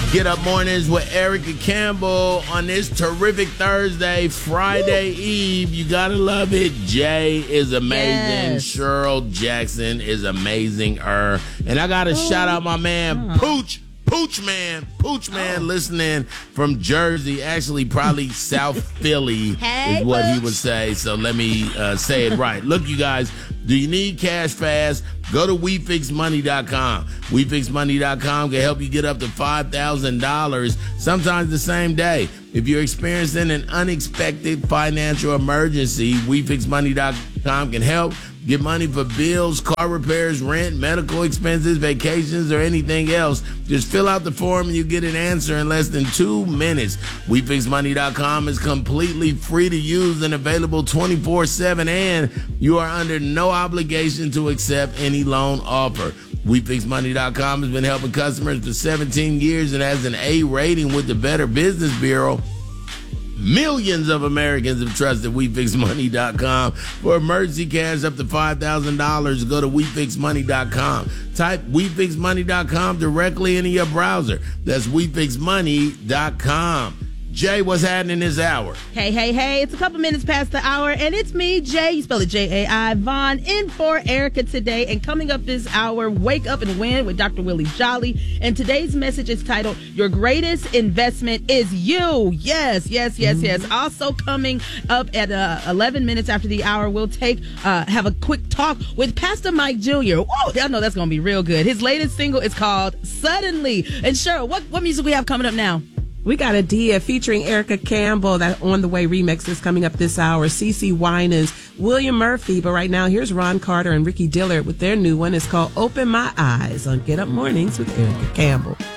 Get Up Mornings with Erica Campbell on this terrific Thursday, Friday Eve. You gotta love it. Jay is amazing. Yes. Cheryl Jackson is amazing. And I gotta shout out my man Pooch Man, listening from Jersey, actually probably South Philly Hey, is what he Pooch. would say. So let me say it right. Look, you guys, do you need cash fast? Go to WeFixMoney.com. WeFixMoney.com can help you get up to $5,000, sometimes the same day. If you're experiencing an unexpected financial emergency, WeFixMoney.com can help. Get money for bills, car repairs, rent, medical expenses, vacations, or anything else. Just fill out the form and you get an answer in less than 2 minutes. WeFixMoney.com is completely free to use and available 24/7, and you are under no obligation to accept any loan offer. WeFixMoney.com has been helping customers for 17 years and has an A rating with the Better Business Bureau. Millions of Americans have trusted WeFixMoney.com for emergency cash up to $5,000. Go to WeFixMoney.com. Type WeFixMoney.com directly into your browser. That's WeFixMoney.com. Jay, what's happening this hour? Hey. It's a couple minutes past the hour, and it's me, Jay. You spell it J-A-I, Vaughn, in for Erica today. And coming up this hour, Wake Up and Win with Dr. Willie Jolly. And today's message is titled, Your Greatest Investment is You. Yes. Also coming up at 11 minutes after the hour, we'll have a quick talk with Pastor Mike Jr. Whoa, y'all know that's going to be real good. His latest single is called Suddenly. And Cheryl, what music we have coming up now? We got a Dia featuring Erica Campbell. That On the Way remix is coming up this hour. CeCe Winans, William Murphy. But right now, here's Ron Carter and Ricky Dillard with their new one. It's called Open My Eyes on Get Up Mornings with Erica Campbell.